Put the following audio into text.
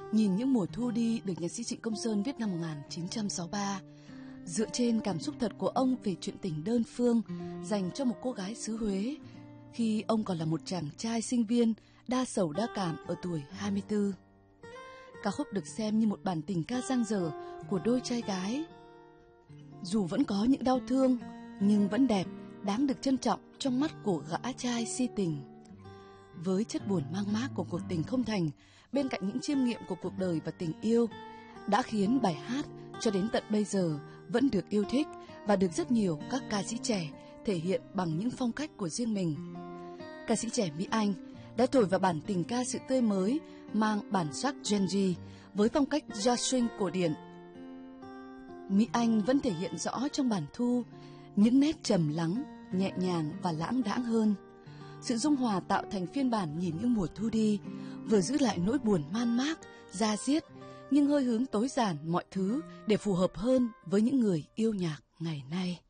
Nhìn những mùa thu đi được nhạc sĩ Trịnh Công Sơn viết năm 1963, dựa trên cảm xúc thật của ông về chuyện tình đơn phương dành cho một cô gái xứ Huế khi ông còn là một chàng trai sinh viên đa sầu đa cảm ở tuổi 24. Ca khúc được xem như một bản tình ca dang dở của đôi trai gái. Dù vẫn có những đau thương, nhưng vẫn đẹp, đáng được trân trọng trong mắt của gã trai si tình. Với chất buồn mang mác của cuộc tình không thành, bên cạnh những chiêm nghiệm của cuộc đời và tình yêu, đã khiến bài hát cho đến tận bây giờ vẫn được yêu thích và được rất nhiều các ca sĩ trẻ thể hiện bằng những phong cách của riêng mình. Ca sĩ trẻ Mỹ Anh đã thổi vào bản tình ca sự tươi mới mang bản sắc Gen Z với phong cách jazz swing cổ điển. Mỹ Anh vẫn thể hiện rõ trong bản thu những nét trầm lắng, nhẹ nhàng và lãng đãng hơn. Sự dung hòa tạo thành phiên bản Nhìn Những Mùa Thu Đi vừa giữ lại nỗi buồn man mác, da diết, nhưng hơi hướng tối giản mọi thứ để phù hợp hơn với những người yêu nhạc ngày nay.